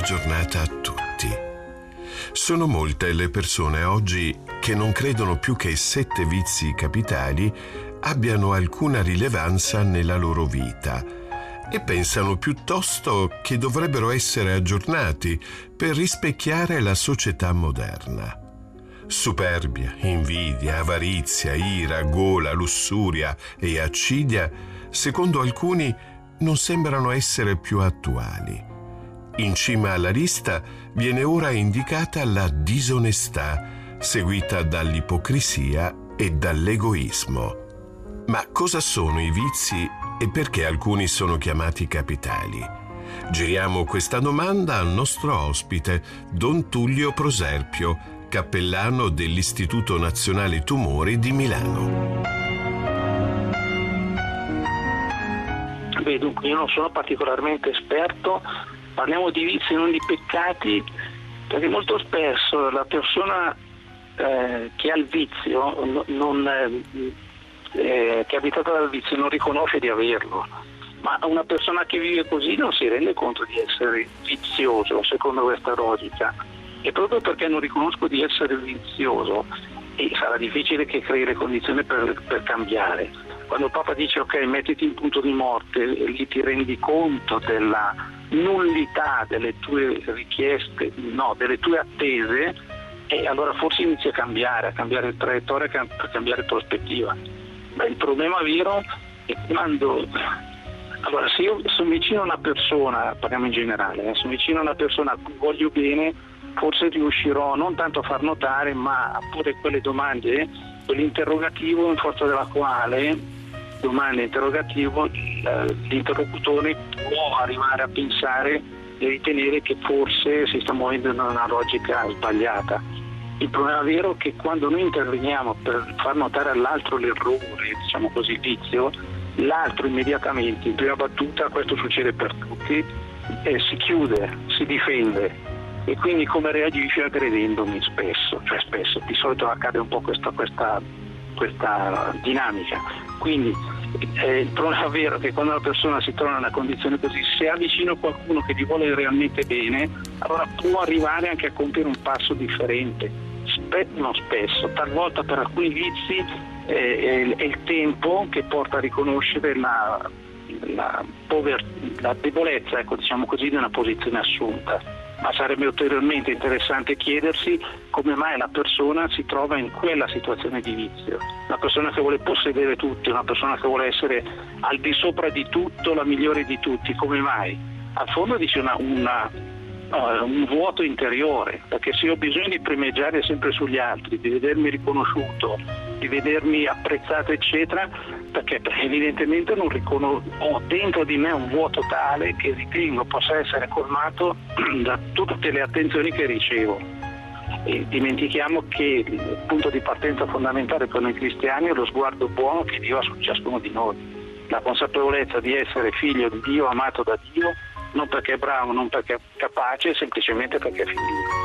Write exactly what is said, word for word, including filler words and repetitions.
giornata a tutti. Sono molte le persone oggi che non credono più che sette vizi capitali abbiano alcuna rilevanza nella loro vita e pensano piuttosto che dovrebbero essere aggiornati per rispecchiare la società moderna. Superbia, invidia, avarizia, ira, gola, lussuria e accidia, secondo alcuni, non sembrano essere più attuali. In cima alla lista viene ora indicata la disonestà, seguita dall'ipocrisia e dall'egoismo. Ma cosa sono i vizi e perché alcuni sono chiamati capitali? Giriamo questa domanda al nostro ospite, Don Tullio Proserpio, cappellano dell'Istituto Nazionale Tumori di Milano. Beh, dunque, io non sono particolarmente esperto, parliamo di vizi, non di peccati, perché molto spesso la persona eh, che ha il vizio, non, eh, che è abitata dal vizio, non riconosce di averlo, ma una persona che vive così non si rende conto di essere vizioso, secondo questa logica. E proprio perché non riconosco di essere vizioso, e sarà difficile che crei le condizioni per, per cambiare. Quando il Papa dice ok, mettiti in punto di morte, e lì ti rendi conto della nullità delle tue richieste, no, delle tue attese, e allora forse inizi a cambiare, a cambiare traiettoria, a cambiare prospettiva. Ma il problema vero è quando, allora se io sono vicino a una persona, parliamo in generale, eh, sono vicino a una persona a cui voglio bene, forse riuscirò non tanto a far notare, ma a porre quelle domande, quell'interrogativo in forza della quale, domanda interrogativo, l'interlocutore può arrivare a pensare e ritenere che forse si sta muovendo in una logica sbagliata. Il problema vero è che quando noi interveniamo per far notare all'altro l'errore, diciamo così, il vizio, l'altro immediatamente, in prima battuta, questo succede per tutti, eh, si chiude, si difende. E quindi come reagisce? Aggredendomi spesso, cioè spesso, di solito accade un po' questa, questa, questa dinamica. Quindi eh, il problema vero è che quando una persona si trova in una condizione così, se ha vicino qualcuno che gli vuole realmente bene, allora può arrivare anche a compiere un passo differente. Spe- non spesso, talvolta per alcuni vizi eh, è il tempo che porta a riconoscere la, la, pover- la debolezza, ecco, diciamo così, di una posizione assunta. Ma sarebbe ulteriormente interessante chiedersi come mai la persona si trova in quella situazione di vizio. Una persona che vuole possedere tutti, una persona che vuole essere al di sopra di tutto, la migliore di tutti, come mai? Al fondo dice una, una, uh, un vuoto interiore, perché se ho bisogno di primeggiare sempre sugli altri, di vedermi riconosciuto, di vedermi apprezzato, eccetera, perché evidentemente non riconosco, ho dentro di me un vuoto tale che ritengo possa essere colmato da tutte le attenzioni che ricevo. E dimentichiamo che il punto di partenza fondamentale per noi cristiani è lo sguardo buono che Dio ha su ciascuno di noi, la consapevolezza di essere figlio di Dio, amato da Dio, non perché è bravo, non perché è capace, semplicemente perché è figlio.